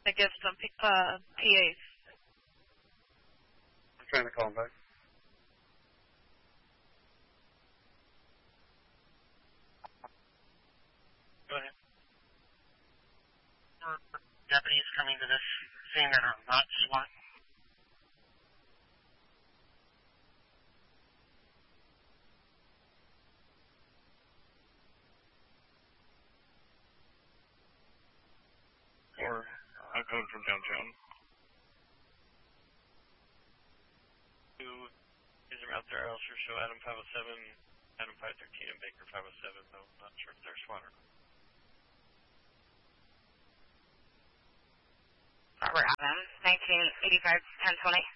that gives them PAs. I'm trying to call him back. Go ahead. Deputies coming to this scene that are not SWAT. Or a code from downtown. Who is around there? I'll sure show Adam 507, Adam 513, and Baker 507, though I'm not sure if they're SWAT or not. Robert Adam, 1985, 1020.